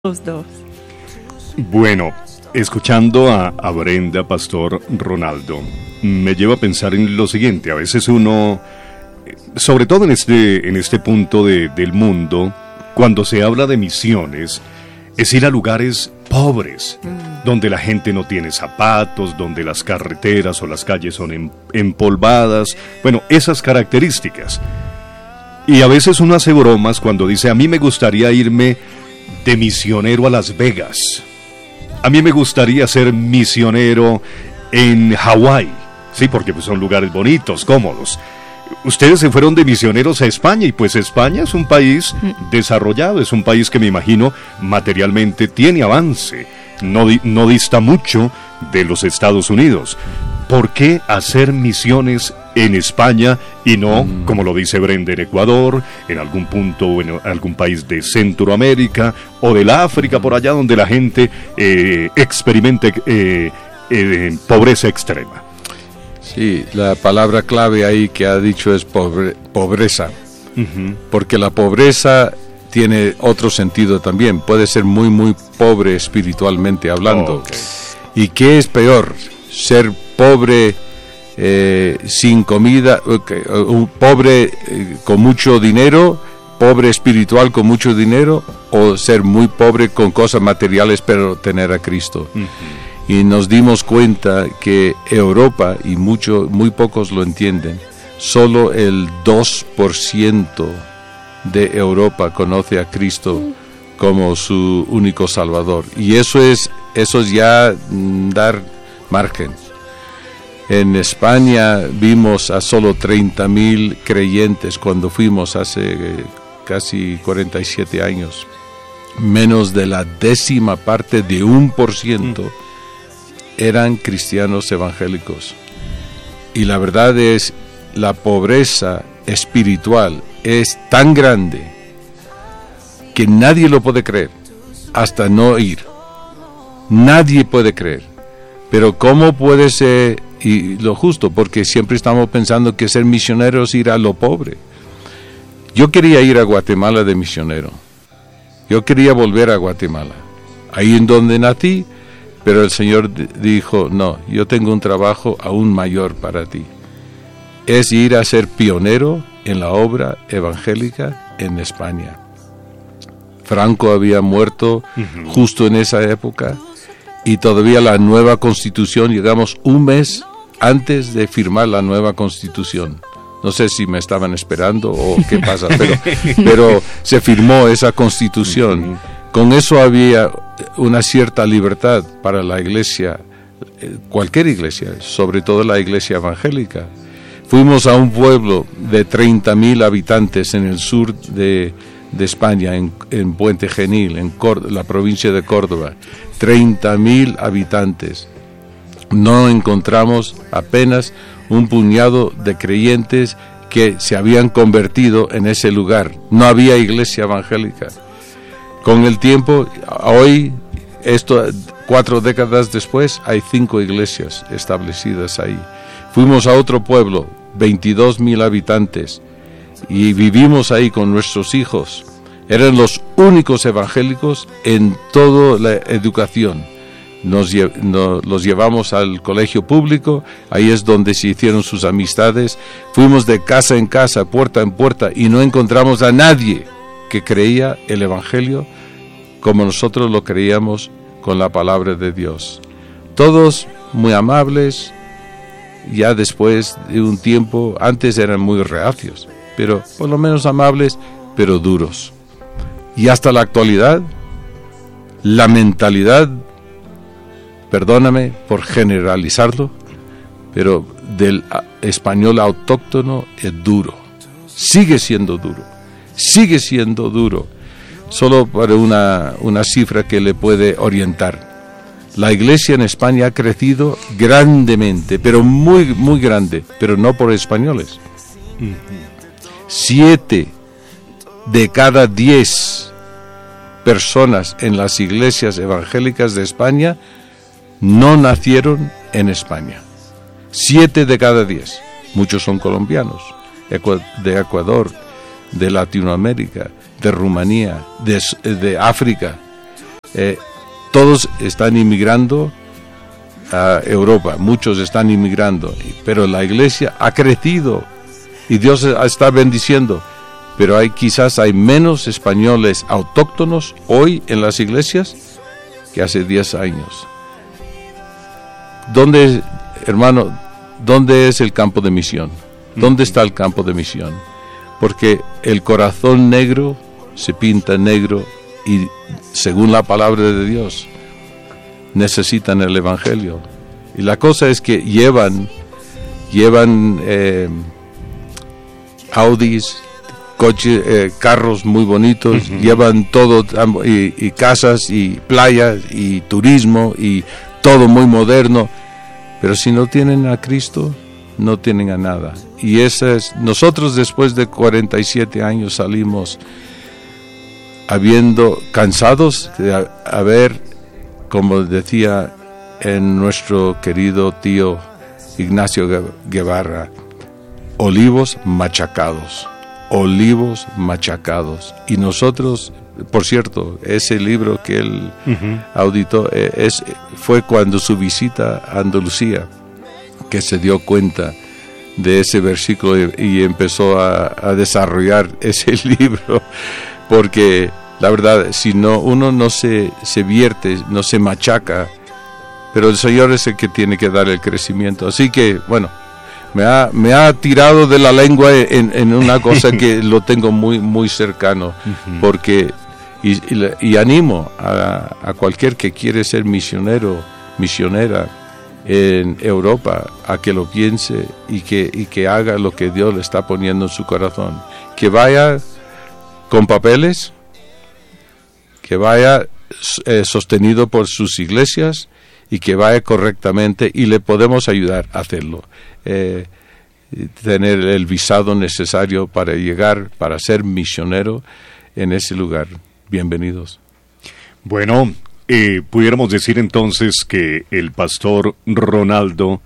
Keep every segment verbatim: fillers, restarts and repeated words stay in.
los dos. Bueno, escuchando a, a Brenda, Pastor Ronaldo, me lleva a pensar en lo siguiente. A veces uno, sobre todo en este, en este punto de, del mundo, cuando se habla de misiones, es ir a lugares pobres, mm. donde la gente no tiene zapatos, donde las carreteras o las calles son em, empolvadas, bueno, esas características. Y a veces uno hace bromas cuando dice, a mí me gustaría irme de misionero a Las Vegas. A mí me gustaría ser misionero en Hawái, sí, porque pues son lugares bonitos, cómodos. Ustedes se fueron de misioneros a España, y pues España es un país desarrollado, es un país que me imagino materialmente tiene avance, no, di- no dista mucho de los Estados Unidos. ¿Por qué hacer misiones en España y no, mm. como lo dice Brenda, en Ecuador, en algún punto, en algún país de Centroamérica o del África, por allá donde la gente eh, experimente eh, eh, pobreza extrema? Sí, la palabra clave ahí que ha dicho es pobre, pobreza, uh-huh. porque la pobreza tiene otro sentido también, puede ser muy muy pobre espiritualmente hablando. Okay. ¿Y qué es peor? Ser pobre eh, sin comida, okay, uh, pobre eh, con mucho dinero, pobre espiritual con mucho dinero, o ser muy pobre con cosas materiales pero tener a Cristo. Uh-huh. Y nos dimos cuenta que Europa, y mucho, muy pocos lo entienden, solo el dos por ciento de Europa conoce a Cristo como su único Salvador. Y eso es, eso es ya mm, dar margen. En España vimos a solo treinta mil creyentes cuando fuimos hace eh, casi cuarenta y siete años. Menos de la décima parte de un por ciento eran cristianos evangélicos. Y la verdad es, la pobreza espiritual es tan grande que nadie lo puede creer hasta no ir. Nadie puede creer. Pero ¿cómo puede ser? Y lo justo, porque siempre estamos pensando que ser misionero es ir a lo pobre. Yo quería ir a Guatemala de misionero. Yo quería volver a Guatemala, ahí en donde nací, pero el Señor dijo, no, yo tengo un trabajo aún mayor para ti. Es ir a ser pionero en la obra evangélica en España. Franco había muerto uh-huh. justo en esa época, y todavía la nueva Constitución, llegamos un mes antes de firmar la nueva Constitución. No sé si me estaban esperando o qué pasa, pero, pero se firmó esa Constitución. Con eso había una cierta libertad para la iglesia, cualquier iglesia, sobre todo la iglesia evangélica. Fuimos a un pueblo de treinta mil habitantes en el sur de, de España, en, en Puente Genil, en Córdoba, la provincia de Córdoba. treinta mil habitantes. No encontramos apenas un puñado de creyentes que se habían convertido en ese lugar. No había iglesia evangélica. Con el tiempo, hoy, esto, cuatro décadas después, hay cinco iglesias establecidas ahí. Fuimos a otro pueblo, veintidós mil habitantes, y vivimos ahí con nuestros hijos. Eran los únicos evangélicos en toda la educación. Nos, nos los llevamos al colegio público, ahí es donde se hicieron sus amistades. Fuimos de casa en casa, puerta en puerta, y no encontramos a nadie que creía el evangelio como nosotros lo creíamos con la palabra de Dios. Todos muy amables, ya después de un tiempo, antes eran muy reacios, pero por lo menos amables, pero duros. Y hasta la actualidad, la mentalidad, perdóname por generalizarlo, pero del español autóctono es duro, sigue siendo duro, sigue siendo duro. Solo para una, una cifra que le puede orientar. La iglesia en España ha crecido grandemente, pero muy, muy grande, pero no por españoles. Siete de cada diez personas en las iglesias evangélicas de España no nacieron en España. Siete de cada diez. Muchos son colombianos, de Ecuador, de Latinoamérica, de Rumanía, de, de África. Eh, todos están inmigrando a Europa, muchos están inmigrando, pero la iglesia ha crecido y Dios está bendiciendo, pero hay quizás hay menos españoles autóctonos hoy en las iglesias que hace diez años. ¿Dónde, hermano, dónde es el campo de misión? ¿Dónde está el campo de misión? Porque el corazón negro se pinta negro y, según la palabra de Dios, necesitan el evangelio. Y la cosa es que llevan llevan eh, Audis, coches, eh, carros muy bonitos, uh-huh. llevan todo, y, y casas y playas y turismo y todo muy moderno, pero si no tienen a Cristo, no tienen a nada. Y esa es, nosotros después de cuarenta y siete años salimos habiendo cansados de haber, como decía en nuestro querido tío Ignacio Guevara, olivos machacados, olivos machacados. Y nosotros, por cierto, ese libro que él uh-huh. auditó es, fue cuando su visita a Andalucía, que se dio cuenta de ese versículo y, y empezó a, a desarrollar ese libro, porque la verdad, si no, uno no se, se vierte, no se machaca, pero el Señor es el que tiene que dar el crecimiento. Así que, bueno, me ha, me ha tirado de la lengua en, en una cosa que lo tengo muy, muy cercano, uh-huh. porque, y, y, y animo a, a cualquier que quiere ser misionero, misionera en Europa, a que lo piense y que, y que haga lo que Dios le está poniendo en su corazón. Que vaya con papeles, que vaya eh, sostenido por sus iglesias y que vaya correctamente, y le podemos ayudar a hacerlo. Eh, tener el visado necesario para llegar, para ser misionero en ese lugar. Bienvenidos. Bueno, eh, pudiéramos decir entonces que el pastor Ronaldo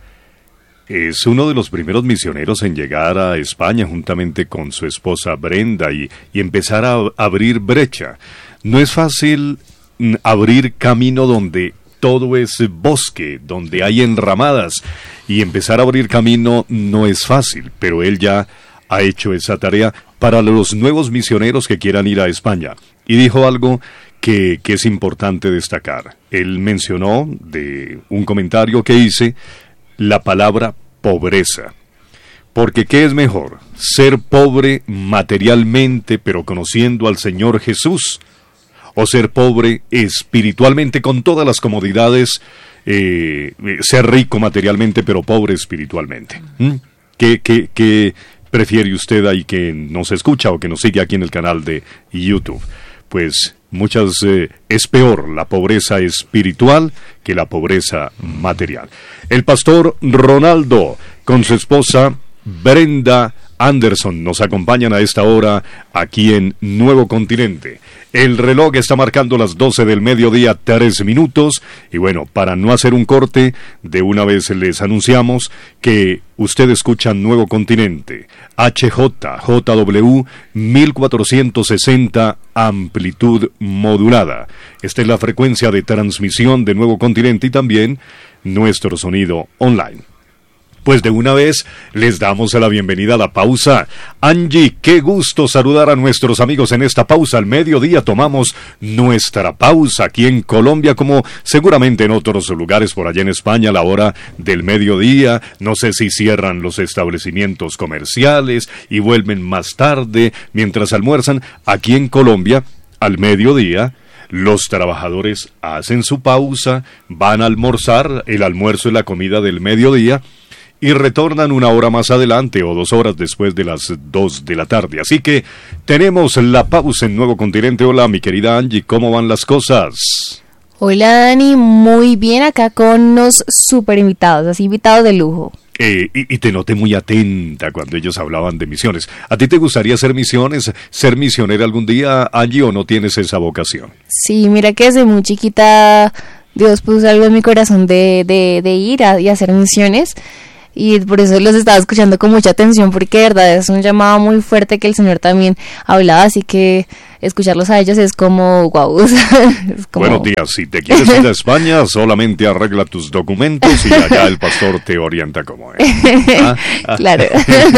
es uno de los primeros misioneros en llegar a España juntamente con su esposa Brenda y, y empezar a abrir brecha. No es fácil abrir camino donde todo es bosque, donde hay enramadas, y empezar a abrir camino no es fácil, pero él ya ha hecho esa tarea para los nuevos misioneros que quieran ir a España. Y dijo algo que, que es importante destacar. Él mencionó, de un comentario que hice, la palabra pobreza. Porque ¿qué es mejor? ¿Ser pobre materialmente pero conociendo al Señor Jesús? ¿O ser pobre espiritualmente con todas las comodidades, eh, ser rico materialmente pero pobre espiritualmente? ¿Mm? ¿Qué, qué, qué prefiere usted ahí que nos escucha o que nos sigue aquí en el canal de YouTube? Pues muchas eh, es peor la pobreza espiritual que la pobreza material. El pastor Ronaldo con su esposa Brenda Anderson nos acompañan a esta hora aquí en Nuevo Continente. El reloj está marcando las doce del mediodía, tres minutos, y bueno, para no hacer un corte, de una vez les anunciamos que usted escucha Nuevo Continente, H J J W mil cuatrocientos sesenta, amplitud modulada. Esta es la frecuencia de transmisión de Nuevo Continente y también nuestro sonido online. Pues de una vez les damos la bienvenida a la pausa. Angie, qué gusto saludar a nuestros amigos en esta pausa. Al mediodía tomamos nuestra pausa aquí en Colombia, como seguramente en otros lugares por allá en España, a la hora del mediodía. No sé si cierran los establecimientos comerciales y vuelven más tarde mientras almuerzan. Aquí en Colombia, al mediodía, los trabajadores hacen su pausa, van a almorzar, el almuerzo es la comida del mediodía, y retornan una hora más adelante o dos horas después de las dos de la tarde. Así que tenemos la pausa en Nuevo Continente. Hola, mi querida Angie, ¿cómo van las cosas? Hola, Dani, muy bien, acá con unos super invitados, así invitados de lujo. Eh, y, y te noté muy atenta cuando ellos hablaban de misiones. ¿A ti te gustaría hacer misiones, ser misionera algún día, Angie, o no tienes esa vocación? Sí, mira que desde muy chiquita Dios puso algo en mi corazón de, de, de ir a, y hacer misiones. Y por eso los estaba escuchando con mucha atención, porque de verdad es un llamado muy fuerte que el Señor también hablaba, así que escucharlos a ellos es como wow. Es como... Buenos días, si te quieres ir a España, solamente arregla tus documentos y allá el pastor te orienta cómo es. ¿Ah? Claro.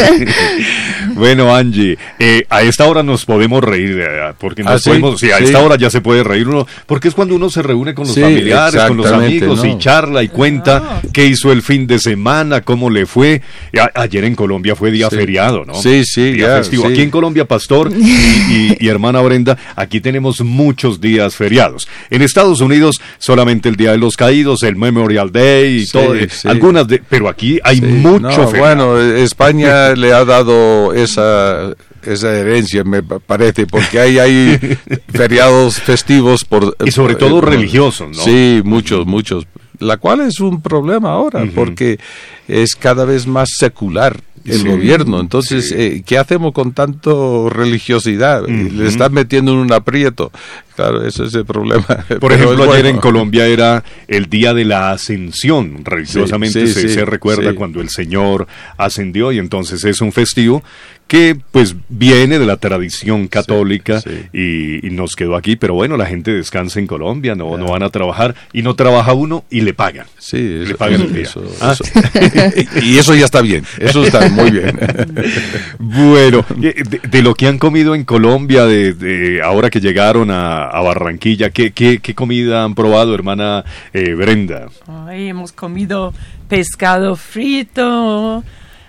Bueno, Angie, eh, a esta hora nos podemos reír, eh, porque nos ¿Ah, sí? podemos, sí, a Sí. esta hora ya se puede reír uno, porque es cuando uno se reúne con los Sí, familiares, con los exactamente, amigos, ¿no? y charla y cuenta Ah. qué hizo el fin de semana, cómo le fue. A- ayer en Colombia fue día Sí. feriado, ¿no? Sí, sí, Día ya, festivo. sí. Aquí en Colombia, Pastor y, y- y hermana Brenda, aquí tenemos muchos días feriados. En Estados Unidos solamente el Día de los Caídos, el Memorial Day y Sí, todo, eh, sí. algunas de, pero aquí hay Sí, mucho no, feriado. bueno, España le ha dado esa esa herencia, me pa- parece, porque hay, hay feriados festivos por... Y sobre eh, todo por- religiosos, ¿no? Sí, muchos, muchos. La cual es un problema ahora, Ujú. porque es cada vez más secular el Sí. gobierno. Entonces, Sí. eh, ¿qué hacemos con tanto religiosidad? Ujú. Le están metiendo en un aprieto. Claro, ese es el problema. Por Pero ejemplo, es ayer bueno. en Colombia era el día de la ascensión. Religiosamente Sí, sí, se, sí, se recuerda sí. cuando el Señor ascendió y entonces es un festivo que pues viene de la tradición católica sí. Y, y nos quedó aquí. Pero bueno, la gente descansa en Colombia, no, Ya. no van a trabajar y no trabaja uno y le pagan. Sí, Le eso, pagan el día. eso- Ah. eso. Y eso ya está bien, eso está muy bien. Bueno, eh, de, de lo que han comido en Colombia, de, de ahora que llegaron a, a Barranquilla, ¿qué, qué, qué comida han probado, hermana eh, Brenda? Ay, hemos comido pescado frito,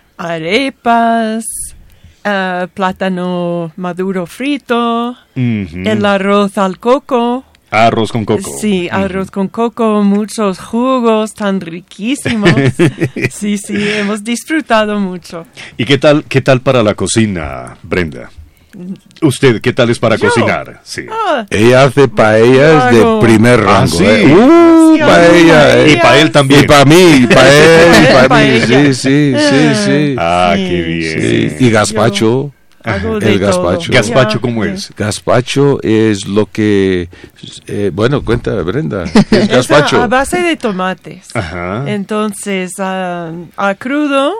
arepas, ah, plátano maduro frito, Ujú. el arroz al coco. Arroz con coco. Sí, arroz con coco, muchos jugos tan riquísimos. Sí, sí, hemos disfrutado mucho. ¿Y qué tal, qué tal para la cocina, Brenda? ¿Usted qué tal es para Yo. cocinar? Sí. Ah, Ella hace paellas de Claro. primer Ah, rango. sí. ¿eh? Uh, Sí, paella. paella. eh. Y para él también. Y para mí, para él, y para mí. Paella. Sí, sí, sí, sí. Ah, Sí, qué bien. Sí. Y gazpacho. hago El de todo. gazpacho. ¿Gazpacho Ya, cómo ya. es? Gazpacho es lo que... eh, bueno, cuenta, Brenda. ¿Qué es Es a, gazpacho? a base de tomates. Ajá. Entonces, ah, a crudo,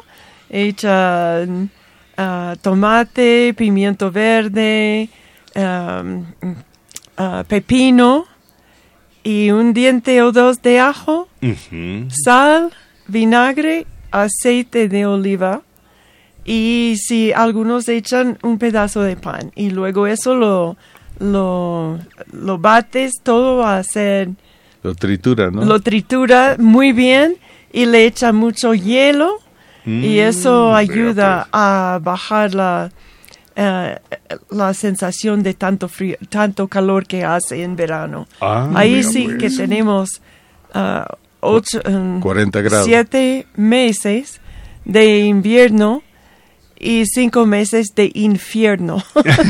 echan ah, tomate, pimiento verde, ah, ah, pepino y un diente o dos de ajo, Ujú. sal, vinagre, aceite de oliva y si algunos echan un pedazo de pan y luego eso lo, lo, lo bates todo a hacer... Lo tritura, ¿no? Lo tritura muy bien y le echa mucho hielo y eso Mm, ayuda vea, pues. a bajar la, eh, la sensación de tanto frío, tanto calor que hace en verano. Ah, Ahí vea, sí pues. que tenemos ah, ocho, um, cuarenta grados. siete meses de invierno y cinco meses de infierno.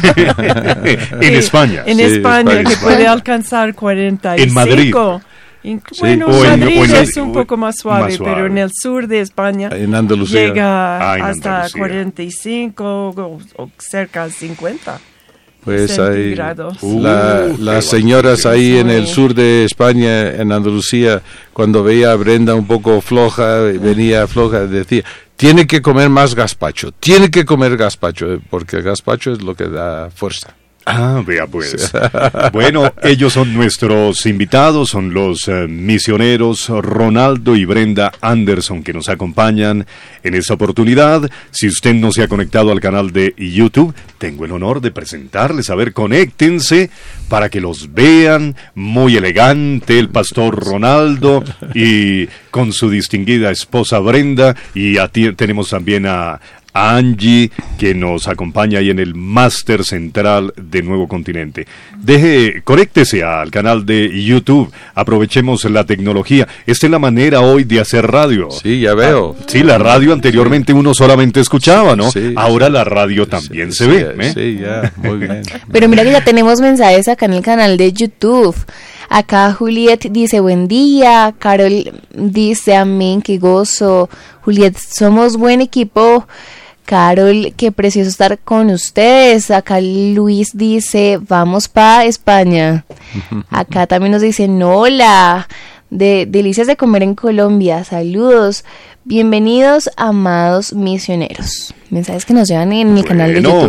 En España. En Sí, España, España. que puede alcanzar cuarenta y cinco. En Madrid. In- Sí. Bueno, O en- Madrid o en el- es un poco más suave, más suave. pero en el sur de España En Andalucía. llega Ah, en hasta Andalucía. cuarenta y cinco o, o cerca de cincuenta. Pues ahí, centígrados. Uh, la- qué las señoras bastante. ahí en el Sí. sur de España, en Andalucía, cuando veía a Brenda un poco floja, venía floja, decía, tiene que comer más gazpacho, tiene que comer gazpacho, eh, porque el gazpacho es lo que da fuerza. Ah, vea pues. Bueno, ellos son nuestros invitados, son los eh, misioneros Ronaldo y Brenda Anderson que nos acompañan en esta oportunidad. Si usted no se ha conectado al canal de YouTube, tengo el honor de presentarles. A ver, conéctense para que los vean. Muy elegante el pastor Ronaldo y con su distinguida esposa Brenda. Y a ti tenemos también a... a Angie, que nos acompaña ahí en el máster central de Nuevo Continente. Deje, conéctese al canal de YouTube, aprovechemos la tecnología. Esta es la manera hoy de hacer radio. Sí, ya veo. Sí, la radio anteriormente uno solamente escuchaba, ¿no? Sí, Ahora sí. la radio también se Sí, ve. ¿eh? Sí, ya, muy bien. Pero mira que ya tenemos mensajes acá en el canal de YouTube. Acá Juliet dice buen día, Carol dice amén, qué gozo. Juliet, somos buen equipo. Carol, qué precioso estar con ustedes. Acá Luis dice, vamos pa' España. Acá también nos dicen, hola, de delicias de comer en Colombia, saludos. Bienvenidos, amados misioneros. Mensajes que nos llevan en el canal de Bueno, YouTube.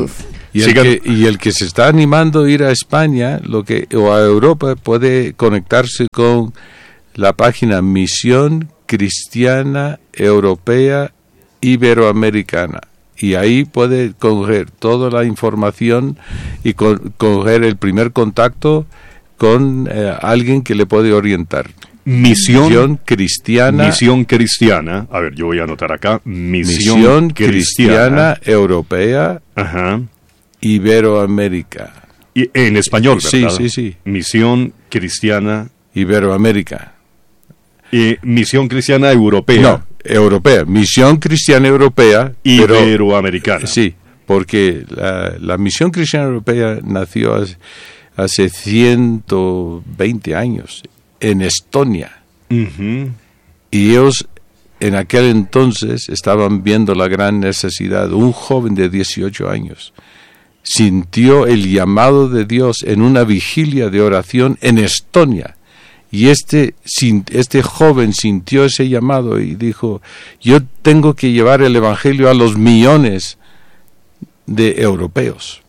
Y el, que, y el que se está animando a ir a España lo que o a Europa puede conectarse con la página Misión Cristiana Europea Iberoamericana. Y ahí puede coger toda la información y con, coger el primer contacto con eh, alguien que le puede orientar. Misión, Misión Cristiana. Misión Cristiana. A ver, yo voy a anotar acá. Misión, Misión Cristiana, Cristiana Europea. Ajá. Iberoamérica. Y, en español, ¿verdad? Sí, sí, sí. Misión Cristiana. Iberoamérica. Y Misión Cristiana Europea. No, europea. Misión Cristiana Europea. Iberoamericana. Pero, sí, porque la, la Misión Cristiana Europea nació hace, hace ciento veinte años en Estonia. Uh-huh. Y ellos en aquel entonces estaban viendo la gran necesidad. Un joven de dieciocho años sintió el llamado de Dios en una vigilia de oración en Estonia. Y este, este joven sintió ese llamado y dijo, yo tengo que llevar el evangelio a los millones de europeos.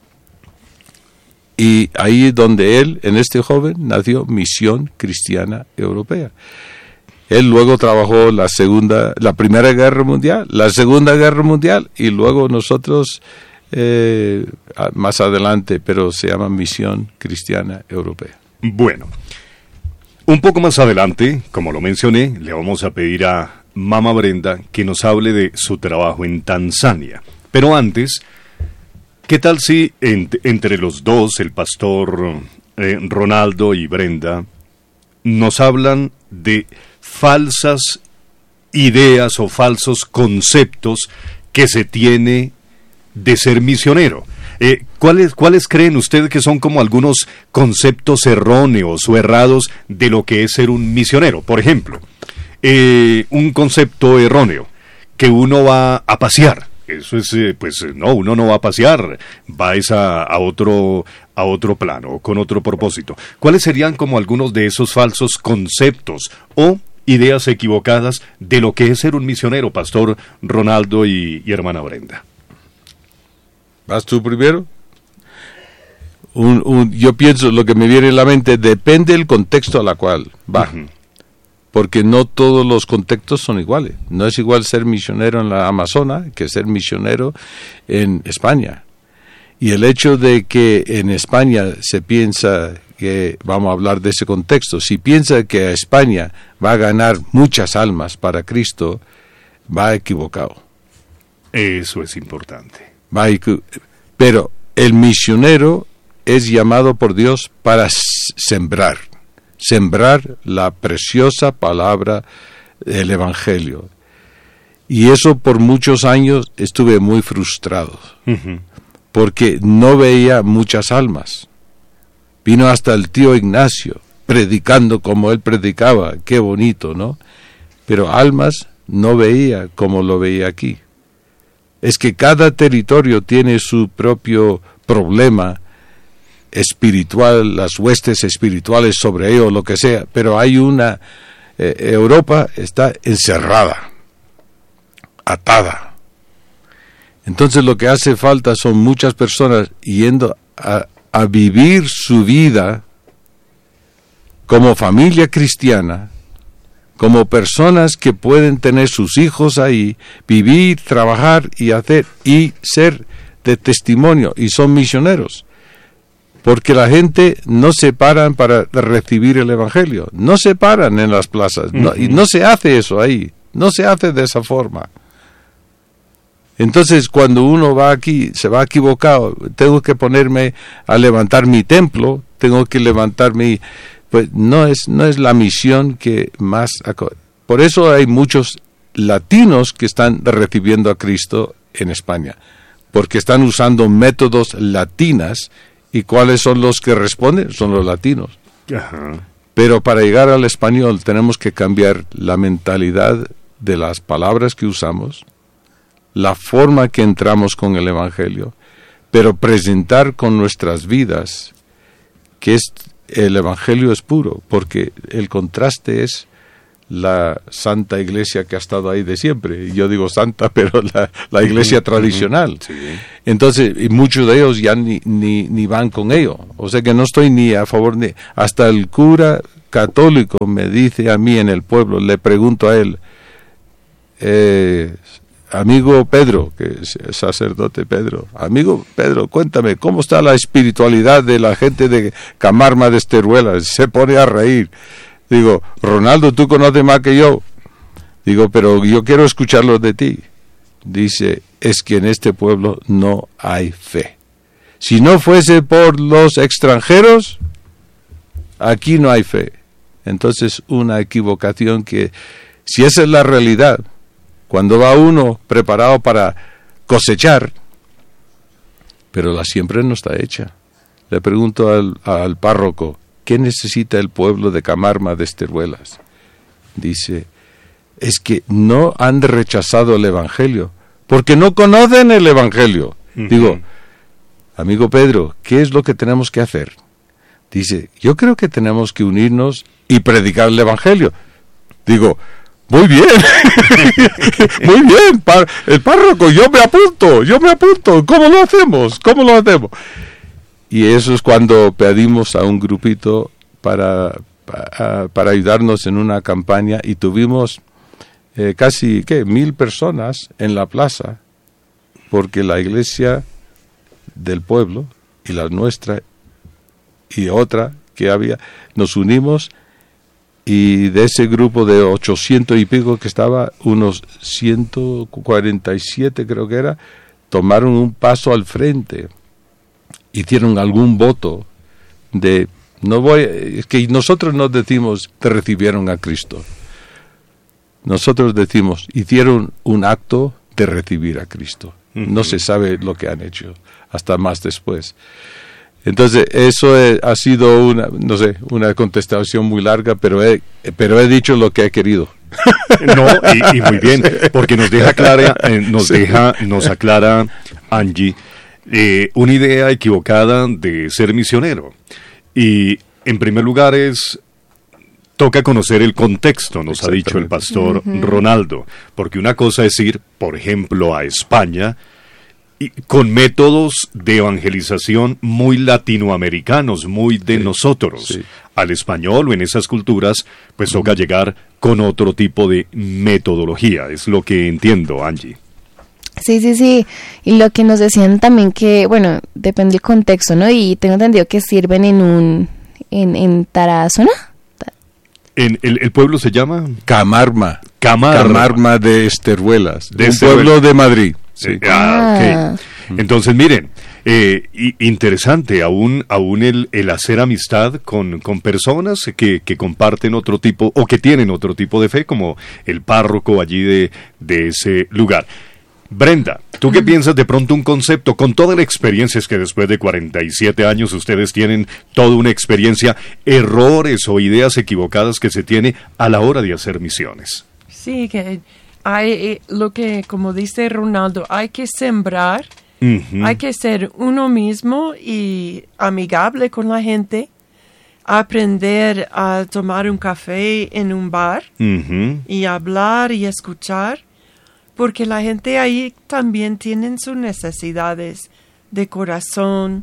Y ahí donde él, en este joven, nació Misión Cristiana Europea. Él luego trabajó la segunda, la Primera Guerra Mundial, la Segunda Guerra Mundial, y luego nosotros eh, más adelante, pero se llama Misión Cristiana Europea. Bueno, un poco más adelante, como lo mencioné, le vamos a pedir a Mama Brenda que nos hable de su trabajo en Tanzania. Pero antes, ¿qué tal si ent- entre los dos, el pastor eh, Ronaldo y Brenda, nos hablan de falsas ideas o falsos conceptos que se tiene de ser misionero? Eh, ¿cuáles, ¿Cuáles creen ustedes que son como algunos conceptos erróneos o errados de lo que es ser un misionero? Por ejemplo, eh, un concepto erróneo, que uno va a pasear. Eso es, eh, pues no, uno no va a pasear, va es a, a, otro, a otro plano, con otro propósito. ¿Cuáles serían como algunos de esos falsos conceptos o ideas equivocadas de lo que es ser un misionero, Pastor Ronaldo y, y hermana Brenda? ¿Vas tú primero? Un, un, yo pienso, lo que me viene en la mente, depende del contexto a la cual va. Uh-huh. Porque no todos los contextos son iguales. No es igual ser misionero en la Amazona que ser misionero en España. Y el hecho de que en España se piensa que, vamos a hablar de ese contexto, si piensa que España va a ganar muchas almas para Cristo, va equivocado. Eso es importante. Va equ- pero el misionero es llamado por Dios para sembrar. Sembrar la preciosa palabra del Evangelio. Y eso por muchos años estuve muy frustrado, uh-huh. porque no veía muchas almas. Vino hasta el tío Ignacio, predicando como él predicaba, qué bonito, ¿no? Pero almas no veía como lo veía aquí. Es que cada territorio tiene su propio problema espiritual, las huestes espirituales sobre ello, lo que sea, pero hay una, eh, Europa está encerrada, atada. Entonces lo que hace falta son muchas personas yendo a, a vivir su vida como familia cristiana, como personas que pueden tener sus hijos ahí, vivir, trabajar y hacer, y ser de testimonio, y son misioneros. Porque la gente no se paran para recibir el Evangelio, no se paran en las plazas, no, y no se hace eso ahí, no se hace de esa forma. Entonces cuando uno va aquí, se va equivocado, tengo que ponerme a levantar mi templo, tengo que levantar mi... Pues no es, no es la misión que más... Por eso hay muchos latinos que están recibiendo a Cristo en España, porque están usando métodos latinas. ¿Y cuáles son los que responden? Son los latinos. Ajá. Pero para llegar al español tenemos que cambiar la mentalidad de las palabras que usamos, la forma que entramos con el Evangelio, pero presentar con nuestras vidas que es, el Evangelio es puro, porque el contraste es la santa iglesia que ha estado ahí de siempre. Yo digo santa, pero la, la iglesia tradicional. Sí. Entonces, y muchos de ellos ya ni, ni, ni van con ello. O sea que no estoy ni a favor ni... Hasta el cura católico me dice a mí en el pueblo, le pregunto a él, eh, amigo Pedro, que es sacerdote Pedro, amigo Pedro, cuéntame, ¿cómo está la espiritualidad de la gente de Camarma de Esteruelas? Se pone a reír. Digo, Ronaldo, tú conoces más que yo. Digo, pero yo quiero escucharlo de ti. Dice, es que en este pueblo no hay fe. Si no fuese por los extranjeros, aquí no hay fe. Entonces, una equivocación que, si esa es la realidad, cuando va uno preparado para cosechar, pero la siembra no está hecha. Le pregunto al, al párroco, ¿qué necesita el pueblo de Camarma de Esteruelas? Dice, es que no han rechazado el Evangelio, porque no conocen el Evangelio. Uh-huh. Digo, amigo Pedro, ¿qué es lo que tenemos que hacer? Dice, yo creo que tenemos que unirnos y predicar el Evangelio. Digo, muy bien, muy bien, par- el párroco, yo me apunto, yo me apunto, ¿cómo lo hacemos? ¿Cómo lo hacemos? Y eso es cuando pedimos a un grupito para, para, para ayudarnos en una campaña y tuvimos eh, casi, ¿qué?, mil personas en la plaza, porque la iglesia del pueblo y la nuestra y otra que había, nos unimos y de ese grupo de ochocientos y pico que estaba, unos ciento cuarenta y siete creo que era, tomaron un paso al frente. Hicieron algún voto de no voy, es que nosotros no decimos te recibieron a Cristo, nosotros decimos hicieron un acto de recibir a Cristo. Uh-huh. No se sabe lo que han hecho hasta más después. Entonces eso es, ha sido una, no sé, una contestación muy larga, pero he, pero he dicho lo que he querido. No, y, y muy bien, porque nos deja clara, eh, nos sí. deja, nos aclara Angie. Eh, una idea equivocada de ser misionero. Y en primer lugar es, toca conocer el contexto, nos ha dicho el pastor uh-huh. Ronaldo, porque una cosa es ir, por ejemplo, a España, y con métodos de evangelización muy latinoamericanos, muy de sí, nosotros. Sí. Al español o en esas culturas, pues toca uh-huh. llegar con otro tipo de metodología, es lo que entiendo, Angie. Sí, sí, sí, y lo que nos decían también que, bueno, depende del contexto, ¿no? Y tengo entendido que sirven en un, en, en Tarazona. En el, el pueblo se llama Camarma. Camarma. Camarma de Esteruelas, de un Esteruelas. pueblo de Madrid. Sí. Eh, ah, ok. Entonces, miren, eh, interesante, aún, aún el, el hacer amistad con, con personas que, que comparten otro tipo, o que tienen otro tipo de fe, como el párroco allí de, de ese lugar. Brenda, ¿tú qué piensas de pronto un concepto, con toda la experiencia, es que después de cuarenta y siete años ustedes tienen toda una experiencia, errores o ideas equivocadas que se tiene a la hora de hacer misiones? Sí, que hay lo que, como dice Ronaldo, hay que sembrar, uh-huh. hay que ser uno mismo y amigable con la gente, aprender a tomar un café en un bar uh-huh. y hablar y escuchar. Porque la gente ahí también tienen sus necesidades de corazón,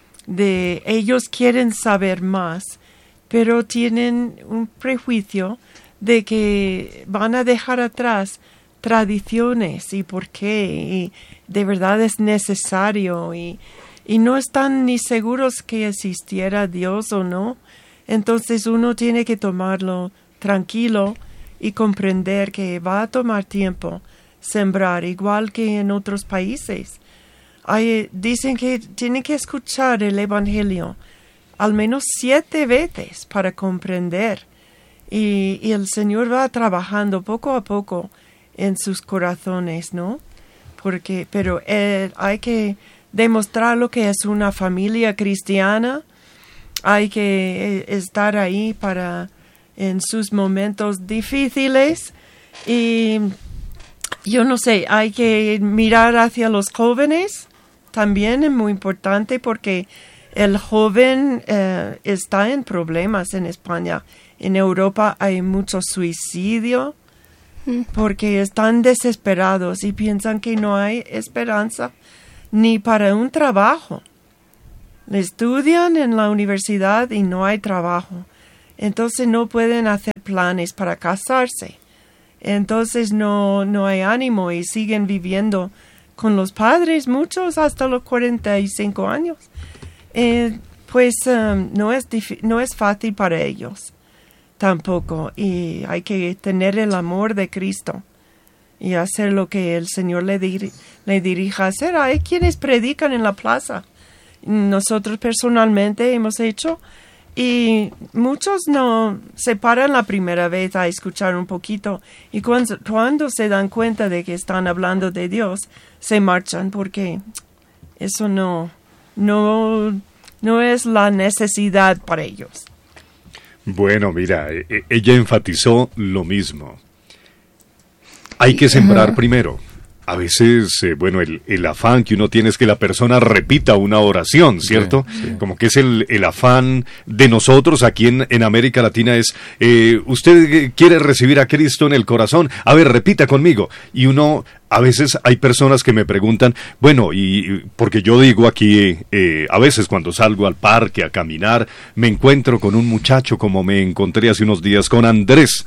de ellos quieren saber más, pero tienen un prejuicio de que van a dejar atrás tradiciones y por qué, y de verdad es necesario, y, y no están ni seguros que existiera Dios o no. Entonces uno tiene que tomarlo tranquilo y comprender que va a tomar tiempo sembrar, igual que en otros países. Hay, dicen que tienen que escuchar el Evangelio al menos siete veces para comprender. Y, y el Señor va trabajando poco a poco en sus corazones, ¿no? Porque, pero eh, hay que demostrar lo que es una familia cristiana. Hay que eh, estar ahí para en sus momentos difíciles. Y yo no sé, hay que mirar hacia los jóvenes, también es muy importante porque el joven eh, está en problemas en España En Europa hay mucho suicidio porque están desesperados y piensan que no hay esperanza ni para un trabajo. Estudian en la universidad y no hay trabajo. Entonces no pueden hacer planes para casarse. Entonces no, no hay ánimo y siguen viviendo con los padres, muchos hasta los cuarenta y cinco años. Eh, pues um, no es dif- no es fácil para ellos tampoco. Y hay que tener el amor de Cristo y hacer lo que el Señor le, dir- le dirija a hacer. Hay quienes predican en la plaza. Nosotros personalmente hemos hecho, y muchos no se paran la primera vez a escuchar un poquito, y cuando, cuando se dan cuenta de que están hablando de Dios, se marchan porque eso no, no, no es la necesidad para ellos. Bueno, mira, ella enfatizó lo mismo. Hay que sembrar uh-huh. primero. A veces, eh, bueno, el, el afán que uno tiene es que la persona repita una oración, ¿cierto? Sí, sí. Como que es el, el afán de nosotros aquí en, en América Latina es, eh, usted quiere recibir a Cristo en el corazón, a ver, repita conmigo. Y uno, a veces hay personas que me preguntan, bueno, y porque yo digo aquí, eh, a veces cuando salgo al parque a caminar, me encuentro con un muchacho como me encontré hace unos días con Andrés.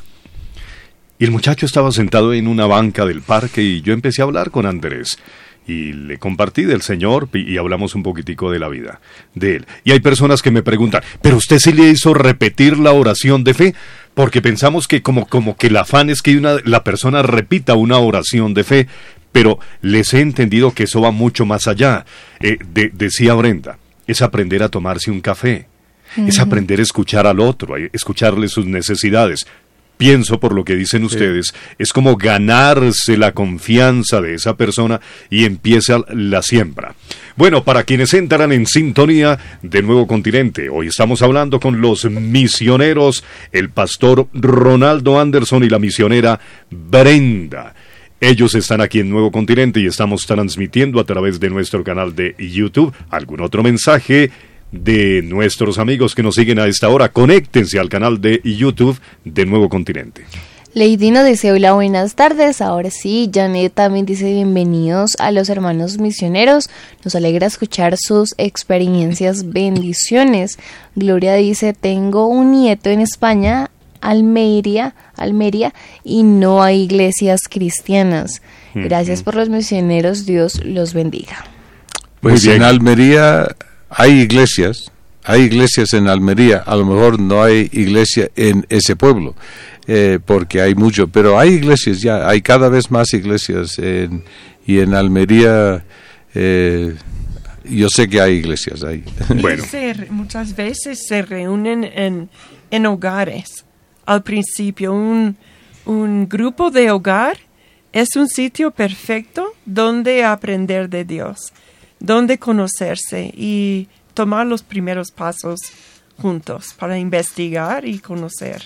Y el muchacho estaba sentado en una banca del parque y yo empecé a hablar con Andrés. Y le compartí del Señor y hablamos un poquitico de la vida de él. Y hay personas que me preguntan, ¿pero usted sí le hizo repetir la oración de fe? Porque pensamos que como, como que el afán es que una, la persona repita una oración de fe, pero les he entendido que eso va mucho más allá. Eh, de, decía Brenda, es aprender a tomarse un café, uh-huh. es aprender a escuchar al otro, a escucharle sus necesidades. Pienso, por lo que dicen sí. ustedes, es como ganarse la confianza de esa persona y empieza la siembra. Bueno, para quienes entran en sintonía de Nuevo Continente, hoy estamos hablando con los misioneros, el pastor Ronaldo Anderson y la misionera Brenda. Ellos están aquí en Nuevo Continente y estamos transmitiendo a través de nuestro canal de YouTube. ¿Algún otro mensaje de nuestros amigos que nos siguen a esta hora? Conéctense al canal de YouTube de Nuevo Continente. Lady nos dice, hola, buenas tardes. Ahora sí, Janet también dice, bienvenidos a los hermanos misioneros. Nos alegra escuchar sus experiencias, bendiciones. Gloria dice, tengo un nieto en España, Almería, Almería, y no hay iglesias cristianas. Gracias uh-huh. por los misioneros, Dios los bendiga. Pues en Almería hay iglesias, hay iglesias en Almería, a lo mejor no hay iglesia en ese pueblo, eh, porque hay mucho, pero hay iglesias ya, hay cada vez más iglesias, en, y en Almería eh, yo sé que hay iglesias ahí. Bueno. Se, muchas veces se reúnen en, en hogares. Al principio, un, un grupo de hogar es un sitio perfecto donde aprender de Dios, donde conocerse y tomar los primeros pasos juntos para investigar y conocer.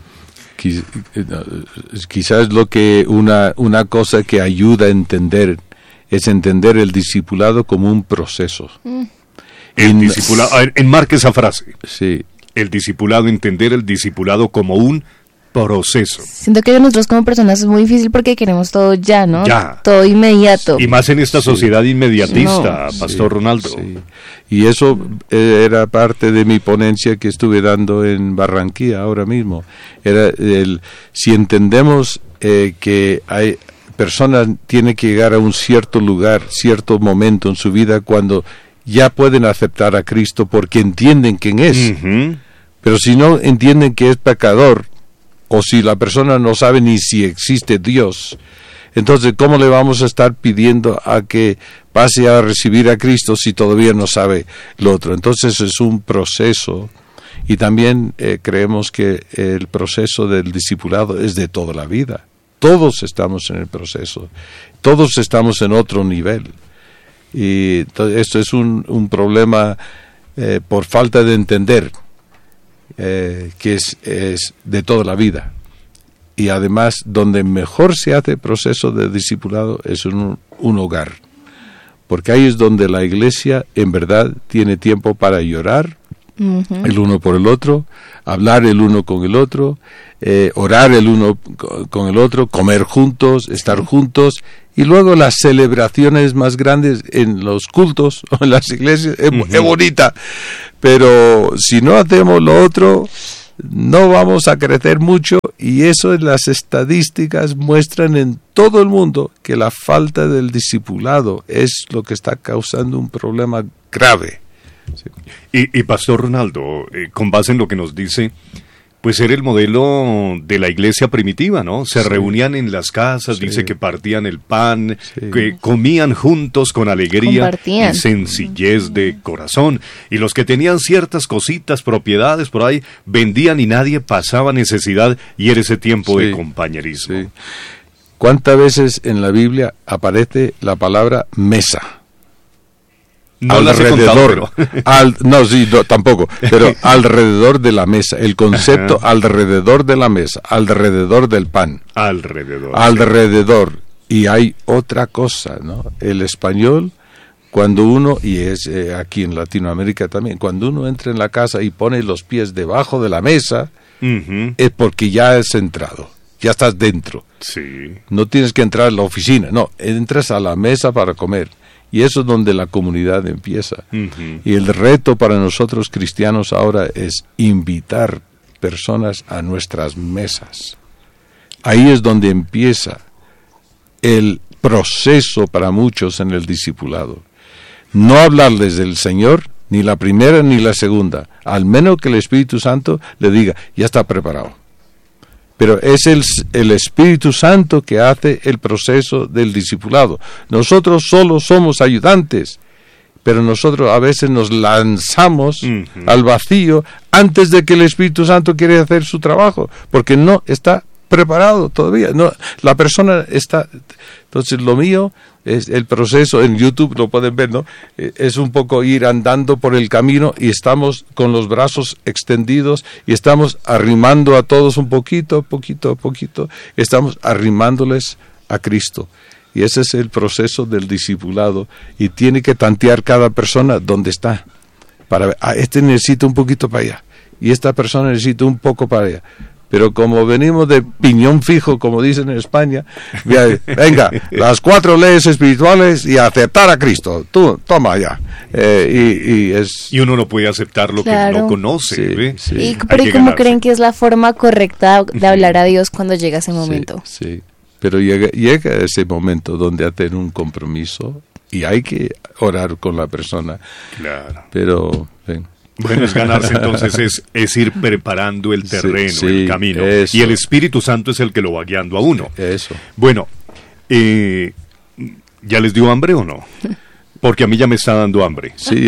Quizás lo que una, una cosa que ayuda a entender es entender el discipulado como un proceso. Mm. El en, discipulado, enmarque esa frase. Sí. El discipulado, entender el discipulado como un proceso. Siento que nosotros como personas es muy difícil porque queremos todo ya, ¿no? Ya. Todo inmediato. Y más en esta sociedad sí. inmediatista, no. Pastor sí, Ronaldo. Sí. Y eso era parte de mi ponencia que estuve dando en Barranquilla ahora mismo. Era el, si entendemos eh, que hay personas tienen que llegar a un cierto lugar, cierto momento en su vida cuando ya pueden aceptar a Cristo porque entienden quién es. Uh-huh. Pero si no entienden que es pecador, o si la persona no sabe ni si existe Dios, entonces ¿cómo le vamos a estar pidiendo a que pase a recibir a Cristo si todavía no sabe lo otro? Entonces es un proceso, y también eh, creemos que el proceso del discipulado es de toda la vida. Todos estamos en el proceso, todos estamos en otro nivel, y esto es un, un problema eh, por falta de entender. Eh, que es, es de toda la vida, y además donde mejor se hace el proceso de discipulado es en un, un hogar, porque ahí es donde la iglesia en verdad tiene tiempo para llorar, Ujú. el uno por el otro, hablar el uno con el otro, eh, orar el uno co- con el otro, comer juntos, estar juntos, y luego las celebraciones más grandes en los cultos o en las iglesias, es, Ujú. es bonita, pero si no hacemos lo otro, no vamos a crecer mucho, y eso en las estadísticas muestran en todo el mundo que la falta del discipulado es lo que está causando un problema grave. Y, y Pastor Ronaldo, eh, con base en lo que nos dice, pues era el modelo de la iglesia primitiva, ¿no? Se Sí. reunían en las casas, Sí. dice que partían el pan, Sí. que comían juntos con alegría Compartían. y sencillez de corazón. Y los que tenían ciertas cositas, propiedades por ahí, vendían y nadie pasaba necesidad, y era ese tiempo de Sí. compañerismo. Sí. ¿Cuántas veces en la Biblia aparece la palabra mesa? No las he alrededor, contado, pero- al, no, sí, no, tampoco, pero alrededor de la mesa, el concepto Ajá. alrededor de la mesa, alrededor del pan, Alrededor. alrededor. Y hay otra cosa, ¿no? El español, cuando uno, y es eh, aquí en Latinoamérica también, cuando uno entra en la casa y pone los pies debajo de la mesa, Ujú. es porque ya has entrado, ya estás dentro. Sí. No tienes que entrar a la oficina, no, entras a la mesa para comer. Y eso es donde la comunidad empieza. Ujú. Y el reto para nosotros cristianos ahora es invitar personas a nuestras mesas. Ahí es donde empieza el proceso para muchos en el discipulado. No hablarles del Señor, ni la primera ni la segunda, al menos que el Espíritu Santo le diga, ya está preparado. Pero es el, el Espíritu Santo que hace el proceso del discipulado. Nosotros solo somos ayudantes, pero nosotros a veces nos lanzamos Ujú. al vacío antes de que el Espíritu Santo quiere hacer su trabajo, porque no está preparado todavía. No, la persona está... Entonces lo mío es el proceso, en YouTube lo pueden ver, ¿no? Eh, Es un poco ir andando por el camino y estamos con los brazos extendidos y estamos arrimando a todos un poquito, poquito, poquito, estamos arrimándoles a Cristo. Y ese es el proceso del discipulado, y tiene que tantear cada persona donde está. Para ver, ah, este necesita un poquito para allá y esta persona necesita un poco para allá. Pero como venimos de piñón fijo, como dicen en España, venga, las cuatro leyes espirituales y aceptar a Cristo. Tú, toma ya. Eh, y, y es... Y uno no puede aceptar lo Claro. que no conoce. Sí, ¿ve? sí. ¿Y, Hay pero ¿y que cómo ganarse. creen que es la forma correcta de hablar a Dios cuando llega ese momento? Sí, sí. Pero llega, llega ese momento donde hacen un compromiso y hay que orar con la persona. Claro. Pero, ven. Bueno, es ganarse entonces, es, es ir preparando el Sí, terreno, sí, el camino. eso. Y el Espíritu Santo es el que lo va guiando a uno. Eso. Bueno, eh, ¿ya les dio hambre o no? Porque a mí ya me está dando hambre. Sí,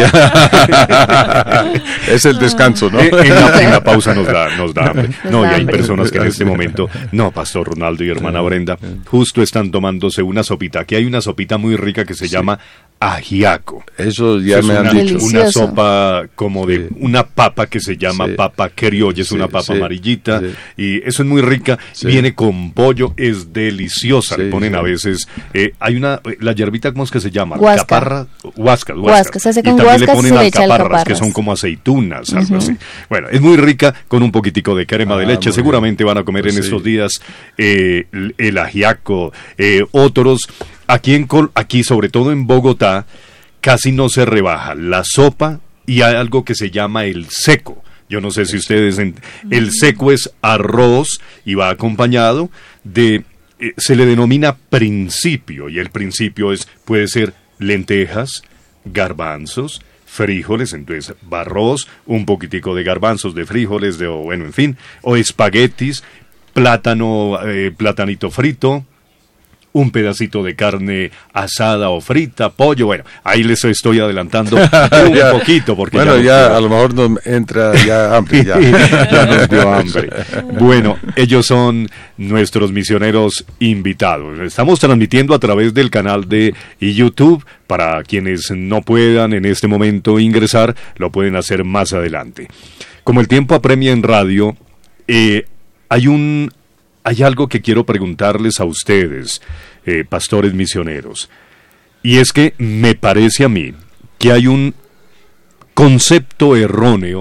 es el descanso, ¿no? Eh, en, la, en la pausa nos da, nos da hambre. Nos No, da y hay hambre. personas que en este momento, no, Pastor Ronaldo y hermana Brenda, justo están tomándose una sopita. Aquí hay una sopita muy rica que se llama ajiaco. Eso ya Es me una, han dicho. Delicioso. una sopa como de Sí. una papa que se llama Sí. papa criolla, es Sí, una papa sí, amarillita, sí. y eso es muy rica, Sí. viene con pollo, es deliciosa, Sí, le ponen sí. a veces, eh, hay una, eh, la hierbita, ¿cómo es que se llama? Guasca. Alcaparra, huascas, Huasca, se hace y con también le huascas, ponen se le echa alcaparras, que alcaparras. son como aceitunas, algo así. Bueno, es muy rica, con un poquitico de crema de Ah, leche, muy seguramente van a comer Pues en sí. estos días eh, el, el ajiaco, eh, otros, aquí, en, Col- aquí sobre todo en Bogotá, casi no se rebaja la sopa y hay algo que se llama el seco. Yo no sé si ustedes... en- el seco es arroz y va acompañado de... eh, se le denomina principio, y el principio es puede ser lentejas, garbanzos, frijoles, entonces va arroz, un poquitico de garbanzos, de frijoles, de, o bueno, en fin, o espaguetis, plátano, eh, platanito frito, un pedacito de carne asada o frita, pollo, bueno, ahí les estoy adelantando un Ya. poquito porque Bueno, nos ya dio- a lo mejor nos entra ya hambre. Ya. ya nos dio hambre. Bueno, ellos son nuestros misioneros invitados. Estamos transmitiendo a través del canal de YouTube. Para quienes no puedan en este momento ingresar, lo pueden hacer más adelante. Como el tiempo apremia en radio, eh, hay un hay algo que quiero preguntarles a ustedes, eh, pastores misioneros. Y es que me parece a mí que hay un concepto erróneo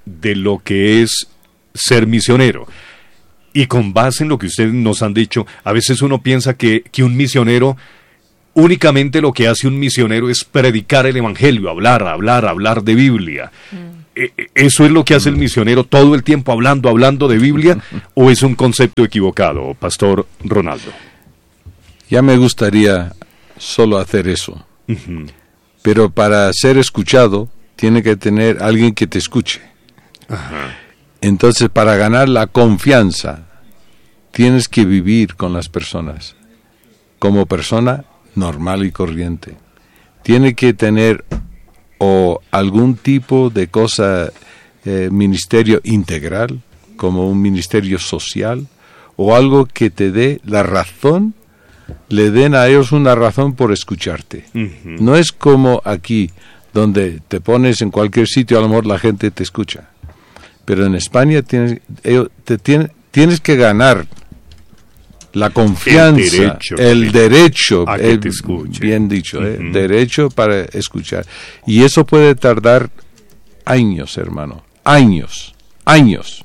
de lo que es ser misionero. Y con base en lo que ustedes nos han dicho, a veces uno piensa que, que un misionero, únicamente lo que hace un misionero es predicar el evangelio, hablar, hablar, hablar de Biblia. Mm. ¿Eso es lo que hace el misionero todo el tiempo, hablando, hablando de Biblia? ¿O es un concepto equivocado, Pastor Ronaldo? Ya me gustaría solo hacer eso. Uh-huh. Pero para ser escuchado, tiene que tener alguien que te escuche. Uh-huh. Entonces, para ganar la confianza, tienes que vivir con las personas como persona normal y corriente. Tiene que tener o algún tipo de cosa, eh, ministerio integral, como un ministerio social, o algo que te dé la razón, le den a ellos una razón por escucharte. Uh-huh. No es como aquí, donde te pones en cualquier sitio, a lo mejor la gente te escucha. Pero en España tienes, ellos, te tiene, tienes que ganar la confianza, el derecho, el derecho a que te escuche. Bien dicho, uh-huh. eh, derecho para escuchar. Y eso puede tardar años, hermano, años, años.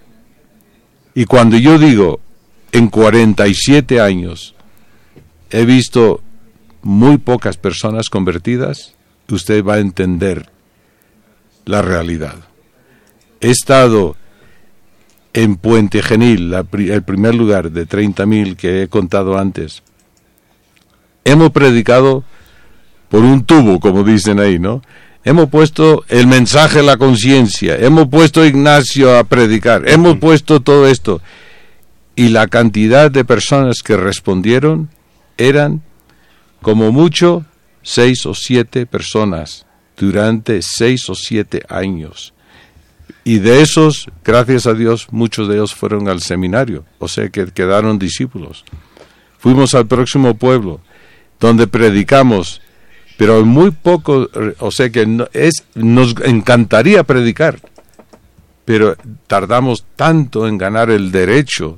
Y cuando yo digo, en cuarenta y siete años, he visto muy pocas personas convertidas, usted va a entender la realidad. He estado en Puente Genil, la, el primer lugar de treinta mil que he contado antes. Hemos predicado por un tubo, como dicen ahí, ¿no? Hemos puesto el mensaje de la conciencia, hemos puesto a Ignacio a predicar, hemos puesto todo esto. Y la cantidad de personas que respondieron eran, como mucho, seis o siete personas durante seis o siete años. Y de esos, gracias a Dios, muchos de ellos fueron al seminario, o sea que quedaron discípulos. Fuimos al próximo pueblo, donde predicamos, pero muy poco, o sea que no, es, nos encantaría predicar, pero tardamos tanto en ganar el derecho